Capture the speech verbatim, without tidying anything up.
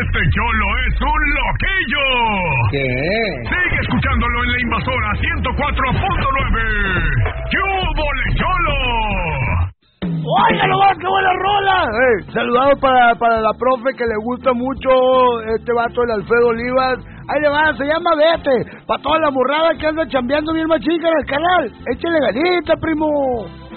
Este cholo es un loquillo. ¿Qué? Sigue escuchándolo en la Invasora ciento cuatro punto nueve. ¡Qué hubo, le cholo! ¡Oiga nomás, qué buena rola! Hey, saludado para, para la profe que le gusta mucho este vato, el Alfredo Olivas. Ahí le va, se llama Vete. Para toda la morrada que anda chambeando bien machín en el canal. Échale ganita, primo.